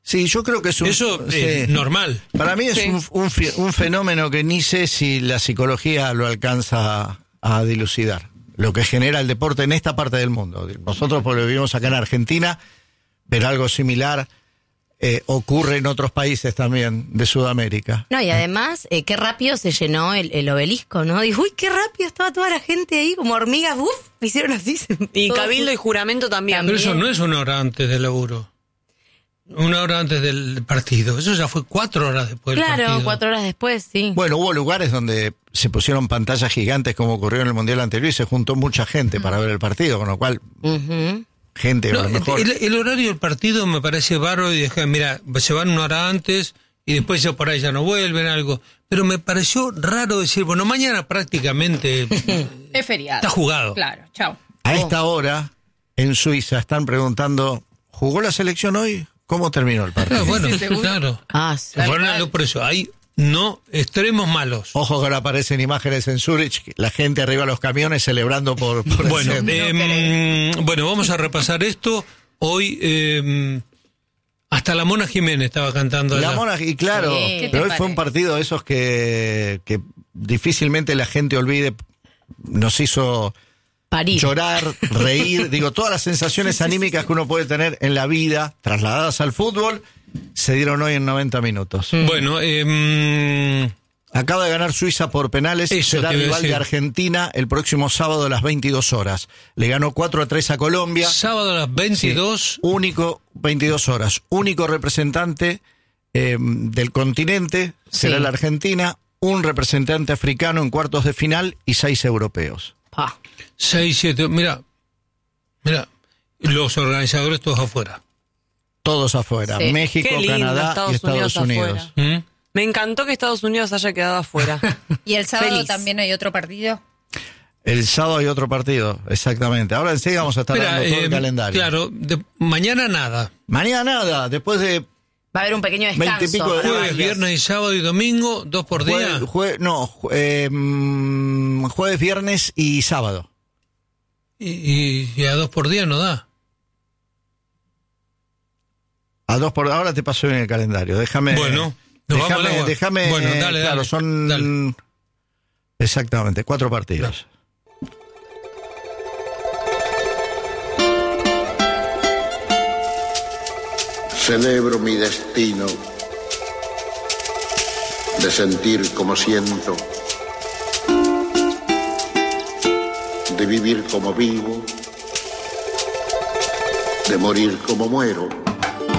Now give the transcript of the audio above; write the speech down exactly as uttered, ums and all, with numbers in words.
Sí, yo creo que es un... Eso es sí. normal. Para mí es Sí. un, un, un fenómeno que ni sé si la psicología lo alcanza a, a dilucidar. Lo que genera el deporte en esta parte del mundo. Nosotros porque vivimos acá en Argentina, pero algo similar eh, ocurre en otros países también de Sudamérica. No, y además, eh, qué rápido se llenó el, el obelisco, ¿no? Dijo, uy, qué rápido estaba toda la gente ahí, como hormigas, ¡uf! Hicieron así. Y todo cabildo y fu- juramento también. Pero eso no es una hora antes del laburo. Una hora antes del partido. Eso ya fue cuatro horas después del Claro, partido. cuatro horas después, sí. Bueno, hubo lugares donde se pusieron pantallas gigantes como ocurrió en el Mundial anterior y se juntó mucha gente para ver el partido, con lo cual, Ujú. gente No, a lo mejor... el, el horario del partido me parece bárbaro y dejé, mira, se van una hora antes y después ya por ahí ya no vuelven, algo. Pero me pareció raro decir, bueno, mañana prácticamente Es feriado. está jugado. Claro, chao. A esta hora, en Suiza, están preguntando, ¿jugó la selección hoy? ¿Cómo terminó el partido? Ah, bueno, Sí, seguro. claro. Ah, sí. Se fueron a lo- por eso, hay no extremos malos. Ojo que ahora aparecen imágenes en Zurich, la gente arriba de los camiones celebrando por, por el Bueno, centro. eh, bueno, vamos a repasar esto. Hoy, eh, hasta la Mona Jiménez estaba cantando La allá. Mona, y claro, Sí. ¿Qué te pero hoy fue parece? un partido de esos que, que difícilmente la gente olvide, nos hizo París. llorar, reír, digo, todas las sensaciones anímicas que uno puede tener en la vida, trasladadas al fútbol, se dieron hoy en noventa minutos. Bueno, eh, Acaba de ganar Suiza por penales, Eso será te iba a rival de decir. Argentina el próximo sábado a las veintidós horas. Le ganó cuatro a tres a Colombia. sábado a las veintidós. Único, veintidós horas. Único representante eh, del continente será Sí. la Argentina, un representante africano en cuartos de final y seis europeos. Pa. seis, siete, mira, mira, los organizadores todos afuera. Todos afuera. Sí. México, Qué lindo, Canadá Estados y Estados Unidos Unidos. afuera. ¿Mm? Me encantó que Estados Unidos haya quedado afuera. ¿Y el sábado Feliz. también hay otro partido? El sábado hay otro partido, exactamente. Ahora enseguida vamos a estar Mira, dando todo eh, el calendario. claro, de- mañana nada. Mañana nada, después de Va a haber un pequeño descanso. Veintipico de para Jueves, varios. viernes y sábado y domingo, dos por día. jue- jue- no, ju- eh, mm, jueves, viernes y sábado. Y, y- y a dos por día no da. A dos por ahora te paso en el calendario. Déjame. Bueno, nos vamos al déjame, agua. déjame. Bueno, eh, dale, claro, dale, son dale. exactamente cuatro partidos. Celebro mi destino de sentir como siento, de vivir como vivo, de morir como muero.